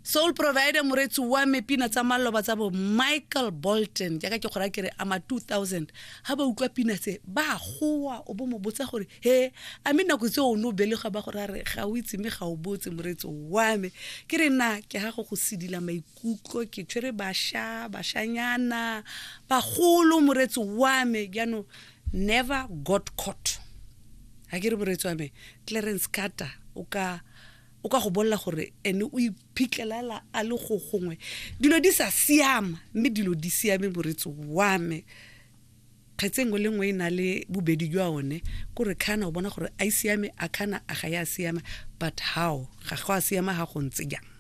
soul provider moretsi wa me pina tsa maloba tsa bo Michael Bolton jaaka ke gora kere ama 2000 ha ba utlwa pina tse ba goa o bo mo botsa gore he a mina go tse o no belega ba gore re ga o itse me ga o botse moretsi wa me ke re na ke ha go sidila maikutlo ke tshwere bashanyana ba golo moretsi wa me jano never got caught ha ke re moretsi wa me Clarence Carter o ka go bolla gore ene o iphitlhelela a le go gongwe dilo di sa siama mme dilo di siame moretsi wa me kgetseng le ngwe ina le bobedi jwa one gore khana o bona gore a siame a khana a ga ya siama but how ga go a siama ha go ntse jang